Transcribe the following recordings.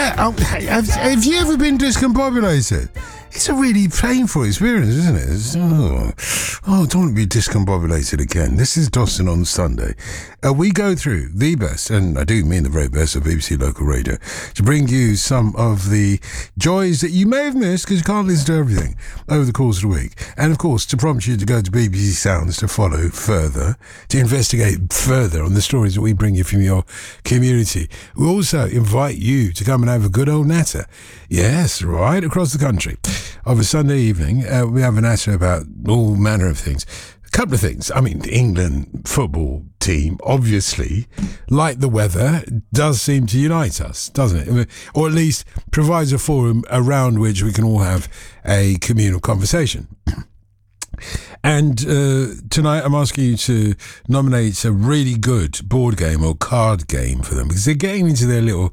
have you ever been discombobulated? It's a really painful experience, isn't it? I don't want to be discombobulated again. This is Dawson on Sunday. We go through the best, and I do mean the very best, of BBC Local Radio, to bring you some of the joys that you may have missed because you can't listen to everything over the course of the week. And, of course, to prompt you to go to BBC Sounds to follow further, to investigate further on the stories that we bring you from your community. We also invite you to come and have a good old natter. Yes, right across the country. Of a Sunday evening, we have a natter about all manner of things. A couple of things. I mean, the England football team, obviously, like the weather, does seem to unite us, doesn't it? Or at least provides a forum around which we can all have a communal conversation. And tonight I'm asking you to nominate a really good board game or card game for them, because they're getting into their little,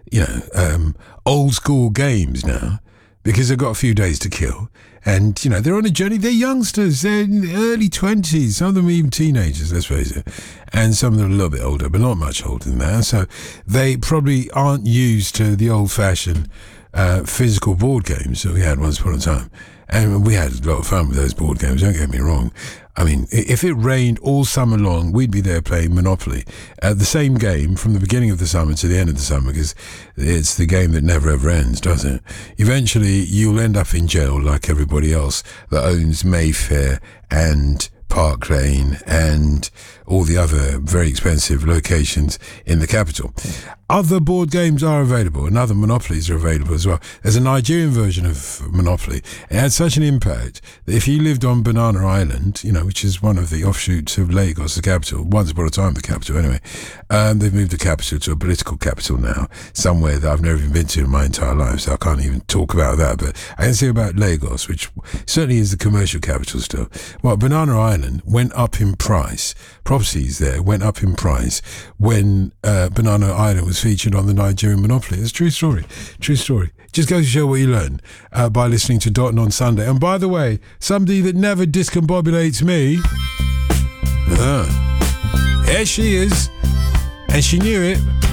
old school games now, because they've got a few days to kill. And, they're on a journey. They're youngsters. They're in the early 20s. Some of them are even teenagers, let's face it. And some of them are a little bit older, but not much older than that. So they probably aren't used to the old-fashioned physical board games that we had once upon a time. And we had a lot of fun with those board games, don't get me wrong. I mean, if it rained all summer long, we'd be there playing Monopoly. The same game from the beginning of the summer to the end of the summer, because it's the game that never ever ends, does it? Eventually, you'll end up in jail like everybody else that owns Mayfair and Park Lane and all the other very expensive locations in the capital. Other board games are available and other monopolies are available as well. There's a Nigerian version of Monopoly. It had such an impact that if you lived on Banana Island, which is one of the offshoots of Lagos, the capital, once upon a time the capital anyway, they've moved the capital to a political capital now, somewhere that I've never even been to in my entire life, so I can't even talk about that, but I can say about Lagos, which certainly is the commercial capital still. Well, Banana Island went up in price. Properties there went up in price when Banana Island was featured on the Nigerian Monopoly. It's a true story. True story. Just goes to show what you learn by listening to Dotton on Sunday. And by the way, somebody that never discombobulates me, here she is, and she knew it.